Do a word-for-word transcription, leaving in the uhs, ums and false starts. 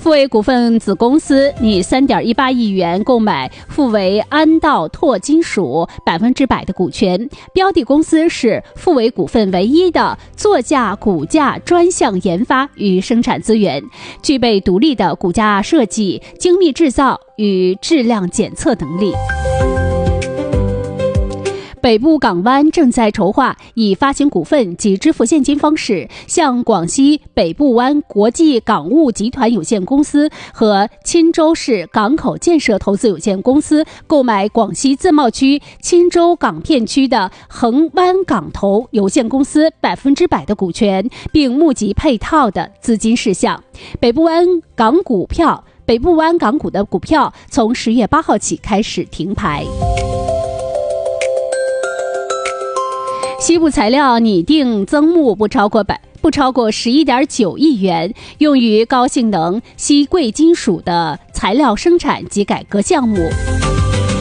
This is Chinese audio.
富维股份子公司拟 三点一八亿元购买富维安道拓金属百分之百的股权，标的公司是富维股份唯一的座驾骨架专项研发与生产资源，具备独立的骨架设计、精密制造与质量检测能力。北部港湾正在筹划以发行股份及支付现金方式，向广西北部湾国际港务集团有限公司和钦州市港口建设投资有限公司购买广西自贸区钦州港片区的恒湾港投有限公司百分之百的股权，并募集配套的资金事项。北部湾港股票，北部湾港股的股票从十月八号起开始停牌。西部材料拟定增募不超过百不超过十一点九亿元，用于高性能稀贵金属的材料生产及改革项目。